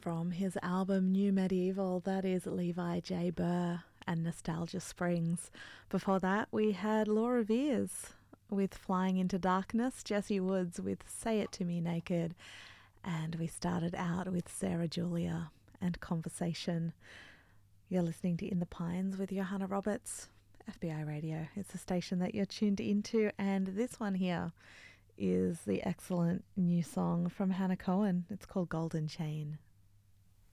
From his album New Medieval, that is Levi J. Burr and Nostalgia Springs. Before that, we had Laura Veers with Flying into Darkness, Jesse Woods with Say It To Me Naked, and we started out with Sarah Julia and Conversation. You're listening to In the Pines with Johanna Roberts, FBI Radio. It's the station that you're tuned into, and this one here is the excellent new song from Hannah Cohen. It's called Golden Chain.